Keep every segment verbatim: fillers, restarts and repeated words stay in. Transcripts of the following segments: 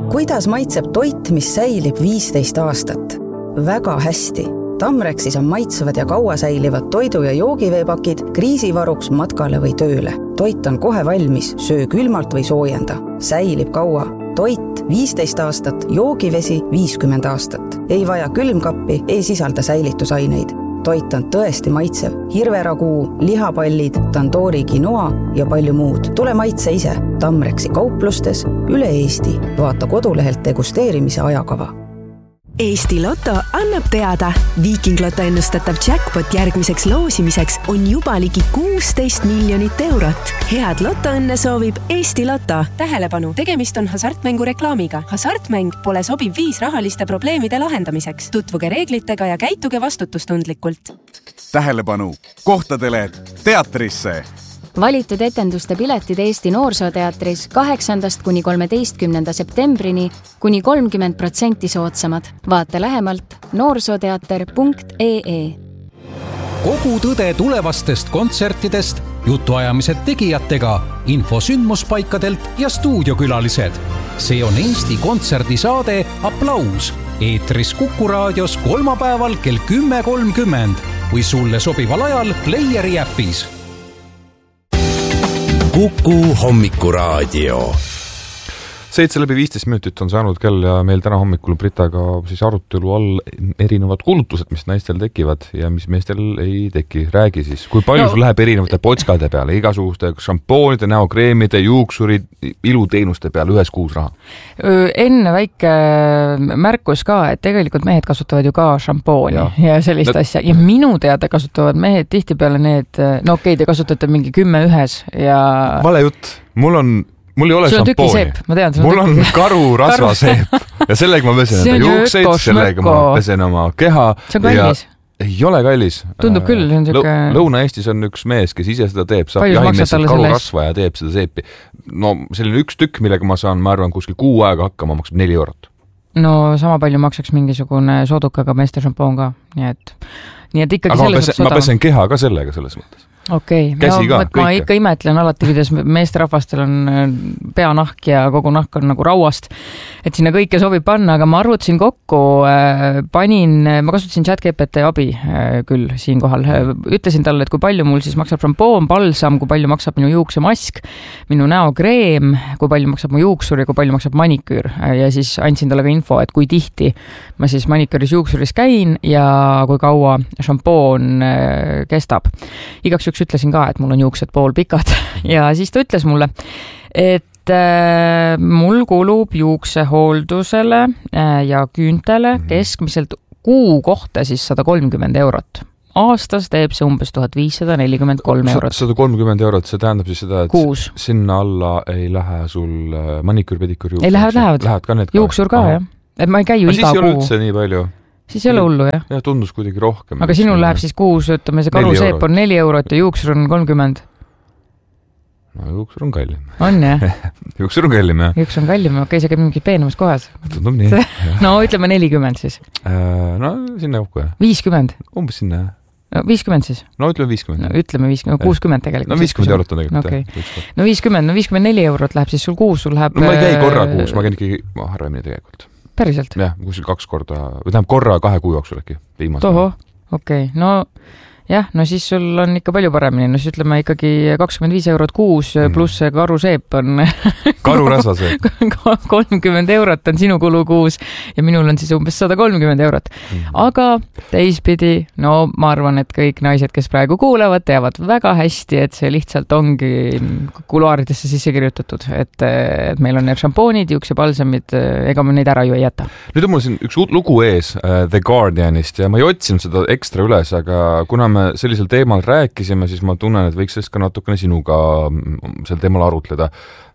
Kuidas maitseb toit, mis säilib viisteist aastat? Väga hästi. Tamrexis on maitsevad ja kaua säilivad toidu- ja joogiveepakid kriisivaruks matkale või tööle. Toit on kohe valmis, söö külmalt või soojenda. Säilib kaua. Toit viisteist aastat, joogivesi viiskümmend aastat. Ei vaja külmkappi, ei sisalda säilitusaineid. Toit on tõesti maitsev. Hirveraguu, lihapallid, tandoori quinoa ja palju muud. Tule maitse ise. Tamrexi kauplustes üle Eesti. Vaata kodulehelt degusteerimise ajakava. Eesti Lotto annab teada. Viiking Lotto ennustatav jackpot järgmiseks loosimiseks on juba ligi kuusteist miljonit eurot. Head Lottoõnne soovib Eesti Lotto. Tähelepanu, tegemist on hasartmängu reklaamiga. Hasartmäng pole sobiv viis rahaliste probleemide lahendamiseks. Tutvuge reeglitega ja käituge vastutustundlikult. Tähelepanu, kohtadele teatrisse! Valitud etenduste piletid Eesti Noorsooteatris kaheksandast kuni kolmeteistkümnenda septembrini kuni kolmkümmend protsenti soodsamad. Vaata lähemalt noorsooteater punkt ee. Kogu tõde tulevastest kontsertidest, jutuajamised tegijatega, info sündmuspaikadelt ja stuudiokülalised. See on Eesti kontserdisaade Applaus. Eetris Kuku raadios kolmapäeval kell kümme kolmkümmend või sulle sobival ajal Playeri äpis. Kuku hommikuraadio. seitse läbi viisteist minutit on saanud kell ja meil täna hommikul Britaga siis arutelu all erinevad kulutused, mis naistel tekivad ja mis meestel ei teki. Räägi siis, kui palju no. sul läheb erinevate potskade peale, igasuguste šampoonide, näokreemide, juuksuri, iluteenuste peale ühes kuus raha? Enne väike märkus ka, et tegelikult mehed kasutavad ju ka šampooni ja, ja sellist no. asja. Ja minu teada kasutavad mehed tihti peale need, no okei, te kasutate mingi kümme ühes ja... Vale jutt, mul on Mul ei ole šampooni. Mul on karu rasvaseep ja sellega ma pesen enda juukseid, sellega ma pesen oma keha. See on kallis. Ei ole kallis. Tundub küll. See on siuke... Lõuna-Eestis on üks mees, kes ise seda teeb. Saab jahimeesselt karu rasva ja teeb seda seepi. No selline üks tükk, millega ma saan, ma arvan, kuskil kuu aega hakkama, maksab neli eurot. No sama palju maksaks mingisugune soodukaga meeste šampoon ka. Nii et, nii et ikkagi aga ma pesen, ma pesen keha ka sellega selles mõttes. Okei, okay. no, ka, ma ikka imetlen alati, kuidas meesterahvastel on peanahk ja kogu nahk on nagu rauast, et sinna kõike sobib panna, aga ma arvutasin kokku, panin, ma kasutasin ChatGPT abi küll siin kohal, ütlesin talle, et kui palju mul siis maksab šampoon, balsam, kui palju maksab minu juuksemask, minu näokreem, kui palju maksab mu juuksur ja kui palju maksab maniküür ja siis andsin talle ka info, et kui tihti ma siis maniküüris juuksuris käin ja kui kaua šampoon kestab. Igaks juks ütlesin ka, et mul on juuksed pool pikad ja siis ta ütles mulle, et äh, mul kulub juuksehooldusele äh, ja küüntele keskmiselt kuu kohta siis sada kolmkümmend eurot. Aastas teeb see umbes tuhat viissada nelikümmend kolm eurot. sada kolmkümmend eurot, see tähendab siis seda, et Kuus. sinna alla ei lähe sul maniküür, pediküür, juuksur. Ei lähevad, lähevad. Lähevad ka need ka. Juuksur ka, jah. Et ma ei käi ju iga kuu. Siis ei ole üldse nii palju. Siis ei ole hullu, jah? Ja tundus kuidagi rohkem. Aga sinul läheb siis kuus, ütleme, see karu seep on neli eurot ja juuksur on kolmkümmend. No juuksur on kallim. On, jah? Juuksur on kallim, jah. Juuksur on kallim, okei, see käib mingis peenemas kohas. Tundub nii. No ütleme nelikümmend siis. No sinna kokku, jah. viiskümmend. Umbes sinna, jah. No viiskümmend siis. No ütleme viiskümmend. No ütleme viiskümmend, no kuuskümmend tegelikult. No viiskümmend eurot on tegelikult. Okay. No viiskümmend, no viiskümmend neli eurot läheb siis sul kuus, sul läheb... No ma ei käi korra kuus, ma käin ikkagi harvemini tegelikult. Päriselt? Jah, kuskil kaks korda, või tähendab korra kahe kuu jooksul äkki. Toho, okei, okay. No jah, no siis sul on ikka palju paremini, no siis ütleme ikkagi kakskümmend viis eurot kuus pluss see karu seep on karu rasvaseep kolmkümmend eurot on sinu kulu kuus ja minul on siis umbes sada kolmkümmend eurot. Aga teispidi, no ma arvan, et kõik naised, kes praegu kuulevad, teavad väga hästi, et see lihtsalt ongi kuluaaridesse sisse kirjutatud, et, et meil on need šampoonid, juuksepalsamid, ega me neid ära ju ei jäta. Nüüd on mul siin üks lugu ees uh, The Guardianist ja ma ei otsinud seda ekstra üles, aga kuna me sellisel teemal rääkisime, siis ma tunnen, et võiks sellest ka natukene sinuga sel teemal arutleda.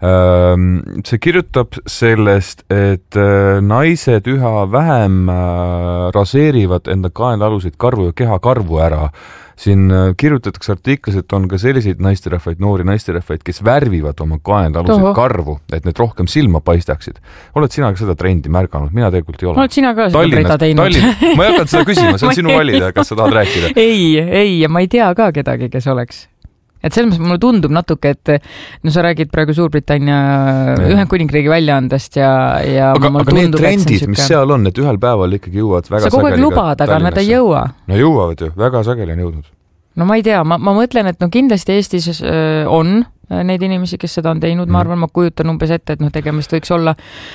See kirjutab sellest, et naised üha vähem raseerivad enda kaenlaaluseid karvu ja kehakarvu ära. Siin kirjutatakse artiklis, et on ka selliseid naisterahvaid, noori naisterahvaid, kes värvivad oma kaenlaaluseid karvu, et need rohkem silma paistaksid. Oled sina ka seda trendi märganud? Mina tegelikult ei ole. Oled sina ka seda Brita teinud? Tallinn. Ma ei hakanud seda küsima, see on sinu valida, kas sa tahad rääkida. Ei, ei, ja ma ei tea ka kedagi, kes oleks. et selles mõttes mulle tundub natuke, et no sa räägid praegu Suurbritannia Ühendkuningriigi väljaandest ja, ja aga, aga tundub, need trendid, mis seal on, et ühel päeval ikkagi jõuavad väga sageli. Sa kogu aeg lubad, aga nad ei jõua. No jõuavad ju, väga sageli on jõudnud. No ma ei tea, ma, ma mõtlen, et no kindlasti Eestis on neid inimesi, kes seda on teinud, ma arvan, ma kujutan umbes ette, et noh, tegemist võiks olla,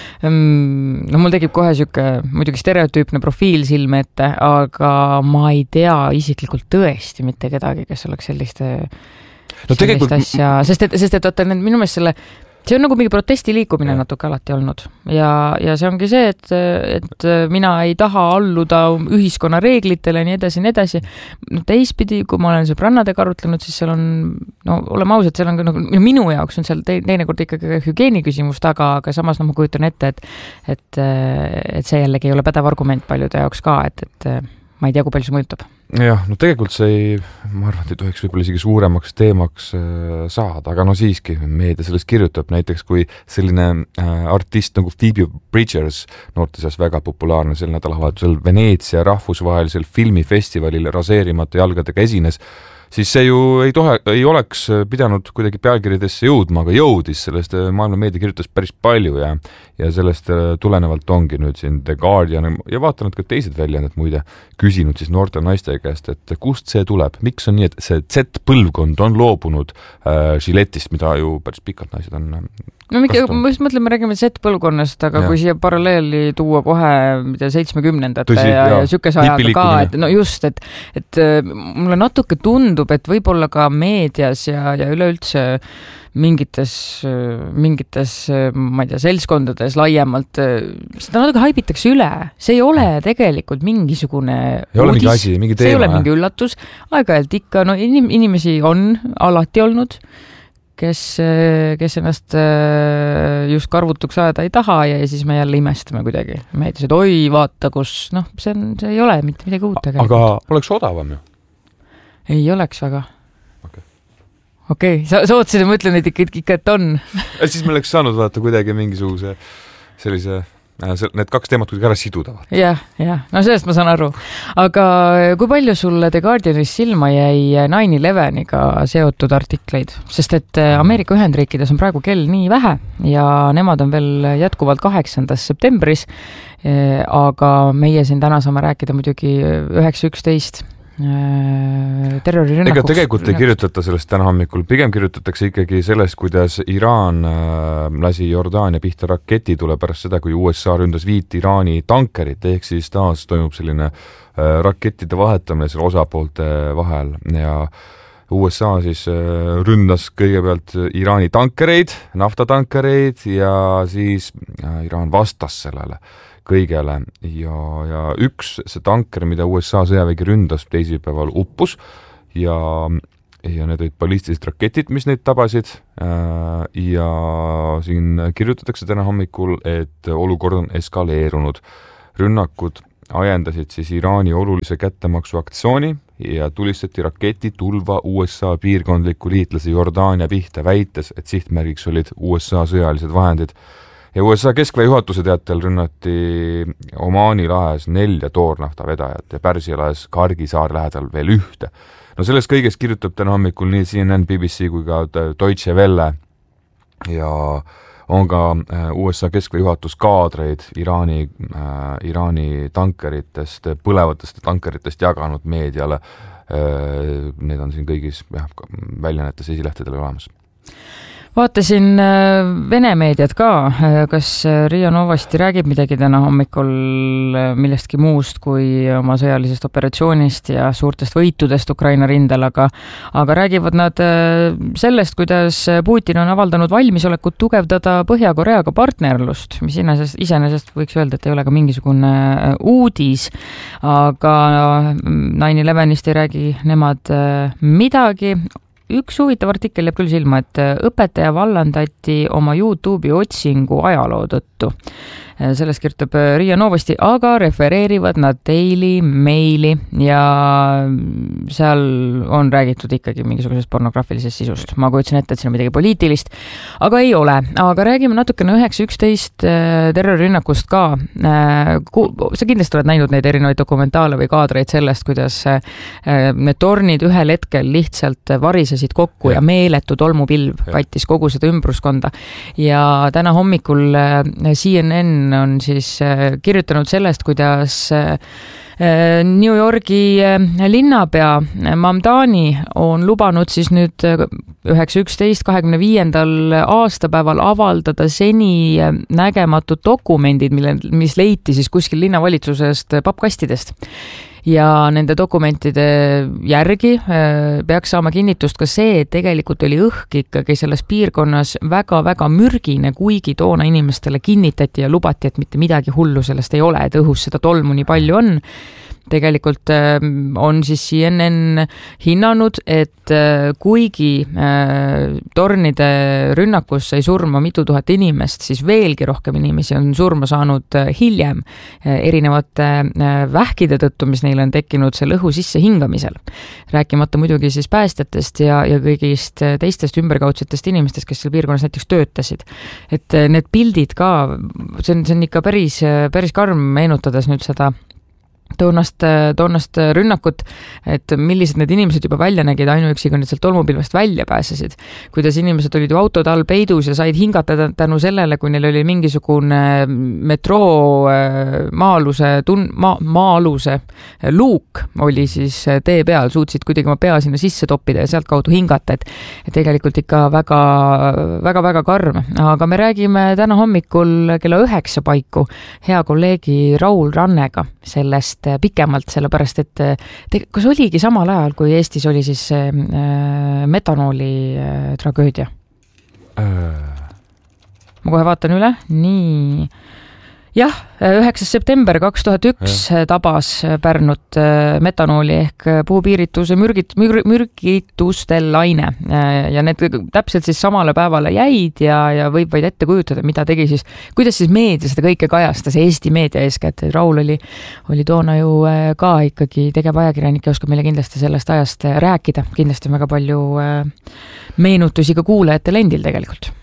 no mul tekib kohe siuke muidugi stereotüüpne profiil silme ette, aga ma ei tea isiklikult tõesti mitte kedagi, kes oleks selliste, no, sellist tegelikult... asja, sest et, sest et oota, minu meelest selle see on nagu mingi protestiliikumine ja. natuke alati olnud ja, ja see ongi see, et, et mina ei taha alluda ühiskonna reeglitele ja nii edasi, nii edasi. No teispidi, kui ma olen sõbrannadega arutlenud, siis seal on, no oleme ausad, seal on nagu, minu jaoks on seal teinekord ikkagi hügieeni küsimus taga, aga samas no, ma kujutan ette, et, et, et see jällegi ei ole pädev argument paljude jaoks ka, et, et ma ei tea, kui palju see mõjutab. Jah, no tegelikult see ei, ma arvan, et ei tohiks võib-olla isegi suuremaks teemaks saada, aga no siiski meedia sellest kirjutab, näiteks kui selline artist nagu Phoebe Bridgers, noorte seas väga populaarne sel nädalavahetusel Veneetsia rahvusvahelisel filmifestivalil raseerimata jalgadega esines, siis see ju ei, tohe, ei oleks pidanud kuidagi pealkirjadesse jõudma, aga jõudis, sellest maailma meedia kirjutas päris palju ja, ja sellest tulenevalt ongi nüüd siin The Guardian ja vaatan, et ka teised väljaanded muide küsinud siis noorte naiste käest, et kust see tuleb, miks on nii, et see Z-põlvkond on loobunud äh, Gilletist, mida ju päris pikalt naised on no mingi, ma just mõtlen, me räägime Z-põlvkonnast, aga ja. Kui siia paralleeli tuua kohe mida seitsmekümnendate Tõsi, ja, ja sükese ajaga ka, et no just, et, et mulle natuke tundub, et võib-olla ka meedias ja, ja üleüldse mingites, mingites, ma ei tea, seltskondades laiemalt, seda natuke haibitakse üle. See ei ole tegelikult mingisugune ei ole mingi asi, mingi teema. See ei ole mingi üllatus. Aeg-ajalt ikka, no inim, inimesi on alati olnud, kes, kes ennast just karvutuks ajada ei taha ja siis me jälle imestame kuidagi. Meedias, et oi, vaata, kus, noh, see, on, see ei ole mitte midagi uut tegelikult. Aga oleks odavam ju? Ei oleks väga. Okei, okay. sa, sa ootsid ja ma ütlen, et ikka, ikka et on. Ja siis me oleks saanud vaata kuidagi mingisuguse sellise, need kaks teemat kuidagi ära siduda. Jah, jah, no sellest ma saan aru. Aga kui palju sulle The Guardianis silma jäi nine eleveniga seotud artikleid? Sest et Ameerika Ühendriikides on praegu kell nii vähe ja nemad on veel jätkuvalt kaheksandas septembris, aga meie siin täna saame rääkida muidugi üheksa üksteist terrorirünnakuks. Ega tegelikult ei kirjutata sellest täna hommikul, pigem kirjutatakse ikkagi sellest, kuidas Iraan lasi Jordaania pihta raketi tule pärast seda, kui U S A ründas viit Iraani tankerit, ehk siis taas toimub selline rakettide vahetamine selle osapoolte vahel ja U S A siis ründas kõigepealt Iraani tankereid, naftatankereid ja siis Iraan vastas sellele kõigele ja, ja üks see tanker, mida U S A sõjavägi ründas teisipäeval uppus ja, ja need olid ballistilised raketid, mis neid tabasid ja siin kirjutatakse täna hommikul, et olukord on eskaleerunud. Rünnakud ajendasid siis Iraani olulise kättemaksu aktsiooni ja tulistati raketitulva U S A piirkondliku liitlase Jordaania pihta, väites, et sihtmärgiks olid U S A sõjalised vahendid. Ja U S A keskväe juhatuse teatel rünnati Omaani lahes nelja toornafta vedajat ja Pärsia lahes Kargi saar lähedal veel ühte. No sellest kõigest kirjutab täna hommikul nii C N N, B B C kui ka Deutsche Welle ja on ka U S A keskväe juhatus kaadreid Iraani, äh, Iraani tankeritest, põlevatest tankeritest jaganud meediale. Äh, need on siin kõigis jah, väljanetes esilehtedel olemas. Vaatasin Vene meediat ka, kas Riia Novosti räägib midagi täna hommikul millestki muust kui oma sõjalisest operatsioonist ja suurtest võitudest Ukraina rindel, aga, aga räägivad nad sellest, kuidas Putin on avaldanud valmisolekut tugevdada Põhja-Koreaga partnerlust, mis iseenesest, iseenesest võiks öelda, et ei ole ka mingisugune uudis, aga nine elevenist ei räägi nemad midagi. Üks huvitav artikkel jääb küll silma, et õpetaja vallandati oma YouTube'i otsingu ajaloo tõttu. sellest kirjutab Riia Novosti, aga refereerivad nad Daily Maili ja seal on räägitud ikkagi mingisugusest pornograafilisest sisust. Ma kujutsin ette, et siin on midagi poliitilist, aga ei ole. Aga räägime natukene üheksa üksteist terrorirünnakust ka. Sa kindlasti oled näinud neid erinevaid dokumentaale või kaadreid sellest, kuidas need tornid ühel hetkel lihtsalt varisesid kokku ja, ja meeletu tolmupilv kattis kogu seda ümbruskonda. Ja täna hommikul C N N on siis kirjutanud sellest, kuidas New Yorgi linnapea Mamdani on lubanud siis nüüd üheksa üksteist kahekümne viiendal aastapäeval avaldada seni nägematud dokumendid, mille, mis leiti siis kuskil linnavalitsusest pappkastidest. Ja nende dokumentide järgi peaks saama kinnitust ka see, et tegelikult oli õhk ikkagi selles piirkonnas väga-väga mürgine, kuigi toona inimestele kinnitati ja lubati, et mitte midagi hullu sellest ei ole, et õhus seda tolmu nii palju on. Tegelikult on siis C N N hinnanud, et kuigi tornide rünnakus sai surma mitu tuhat inimest, siis veelgi rohkem inimesi on surma saanud hiljem erinevate vähkide tõttu, mis neil on tekkinud selle õhu sisse hingamisel. Rääkimata muidugi siis päästjatest ja, ja kõigist teistest ümberkaudsetest inimestest, kes seal piirkonnas näiteks töötasid. Et need pildid ka, see on, see on ikka päris, päris karm meenutades nüüd seda toonast, toonast rünnakut, et millised need inimesed juba välja nägid ainuüksi, kui need sealt tolmupilvest välja pääsesid. Kuidas inimesed olid ju autod all peidus ja said hingata tänu sellele, kui neil oli mingisugune metroo maa-aluse, tun- ma- maa-aluse luuk oli siis tee peal, suutsid kuidagi oma pea sinna sisse toppida ja sealt kaudu hingata, et, et tegelikult ikka väga, väga, väga karm. Aga me räägime täna hommikul kella üheksa paiku hea kolleegi Raul Rannega sellest pikemalt, sellepärast, et te, kas oligi samal ajal, kui Eestis oli siis äh, metanooli äh, tragöödia? Äh. Ma kohe vaatan üle. Nii. Jah, üheksas september kaks tuhat üks tabas Pärnut metanooli ehk puupiirituse mürgit, mür, mürgitustel laine ja need täpselt siis samale päevale jäid ja, ja võib vaid ette kujutada, mida tegi siis, kuidas siis meedia seda kõike kajastas, Eesti meedia eeskätt. Raul oli, oli toona ju ka ikkagi tegev ajakirjanik ja oskab meile kindlasti sellest ajast rääkida. Kindlasti on väga palju meenutusi ka kuulajatele endil tegelikult.